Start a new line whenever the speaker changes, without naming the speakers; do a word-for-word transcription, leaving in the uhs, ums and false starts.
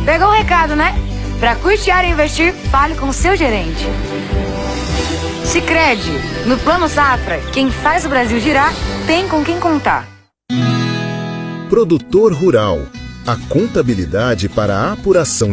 Pegou o recado, né? Para custear e investir, fale com o seu gerente. Sicredi, no Plano Safra, quem faz o Brasil girar, tem com quem contar.
Produtor Rural, a contabilidade para a apuração